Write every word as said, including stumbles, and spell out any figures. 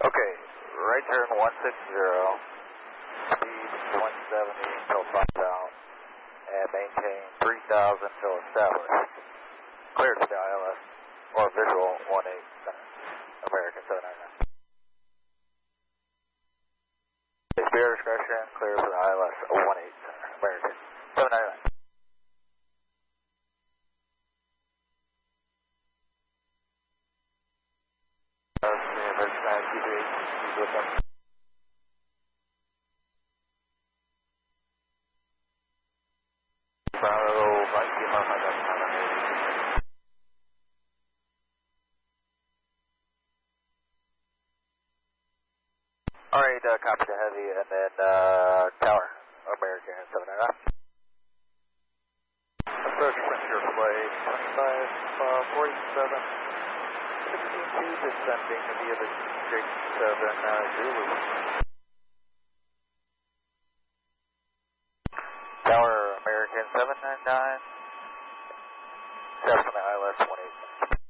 Okay, right turn one six zero, speed one seventy until five out, and maintain three thousand until established. Clear to the I L S, or visual one eight center, American seven nine nine. Speed discretion, clear for the I L S one eight center, American seven nine nine. Alright, uh, copy the heavy, and then uh, tower, American seven nine nine. Approach Frontier Flight twenty-five forty-seven, sixteen two, descending via the Jake seven uh, Zulu. Tower, American seven nine nine, Cessna I L S one eight.